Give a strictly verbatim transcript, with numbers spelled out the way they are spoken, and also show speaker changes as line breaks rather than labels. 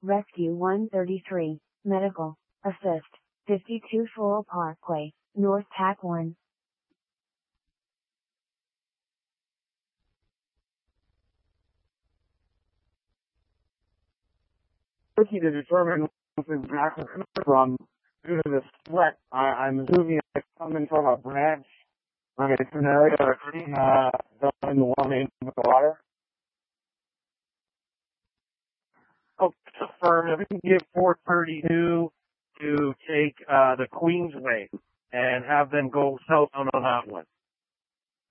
Rescue one thirty-three, Medical, Assist, fifty-two Floral Parkway, North Tack one.
Tricky to determine where exactly coming from due to the sweat. I, I'm assuming it's coming from a branch. I mean, it's an area that's uh, done in the warming with the water. Oh, confirm. If we can give four thirty-two to take uh, the Queensway and have them go southbound on that one.